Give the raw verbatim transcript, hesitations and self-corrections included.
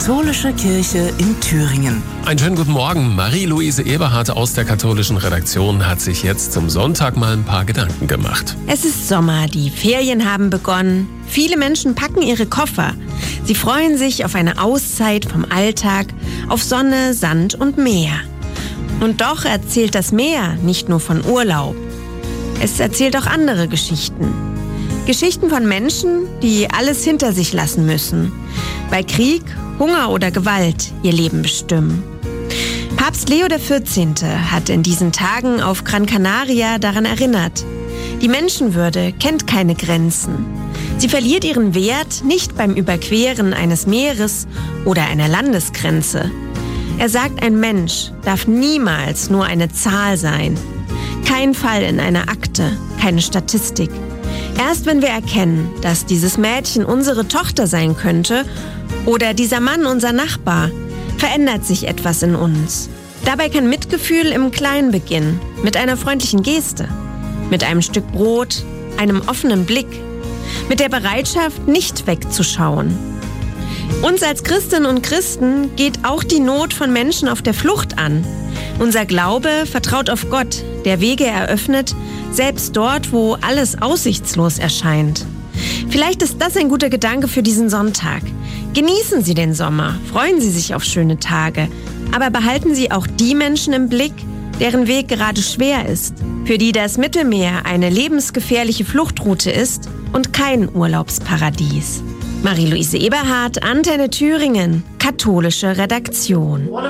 katholische Kirche in Thüringen. Einen schönen guten Morgen. Marie-Louise Eberhardt aus der katholischen Redaktion hat sich jetzt zum Sonntag mal ein paar Gedanken gemacht. Es ist Sommer, die Ferien haben begonnen. Viele Menschen packen ihre Koffer. Sie freuen sich auf eine Auszeit vom Alltag, auf Sonne, Sand und Meer. Und doch erzählt das Meer nicht nur von Urlaub. Es erzählt auch andere Geschichten. Geschichten von Menschen, die alles hinter sich lassen müssen, weil Krieg, Hunger oder Gewalt ihr Leben bestimmen. Papst Leo der vierzehnte hat in diesen Tagen auf Gran Canaria daran erinnert: Die Menschenwürde kennt keine Grenzen. Sie verliert ihren Wert nicht beim Überqueren eines Meeres oder einer Landesgrenze. Er sagt, ein Mensch darf niemals nur eine Zahl sein. Kein Fall in einer Akte, keine Statistik. Erst wenn wir erkennen, dass dieses Mädchen unsere Tochter sein könnte oder dieser Mann unser Nachbar, verändert sich etwas in uns. Dabei kann Mitgefühl im Kleinen beginnen, mit einer freundlichen Geste, mit einem Stück Brot, einem offenen Blick, mit der Bereitschaft, nicht wegzuschauen. Uns als Christinnen und Christen geht auch die Not von Menschen auf der Flucht an. Unser Glaube vertraut auf Gott, der Wege eröffnet, selbst dort, wo alles aussichtslos erscheint. Vielleicht ist das ein guter Gedanke für diesen Sonntag. Genießen Sie den Sommer, freuen Sie sich auf schöne Tage, aber behalten Sie auch die Menschen im Blick, deren Weg gerade schwer ist, für die das Mittelmeer eine lebensgefährliche Fluchtroute ist und kein Urlaubsparadies. Marie-Louise Eberhardt, Antenne Thüringen, katholische Redaktion.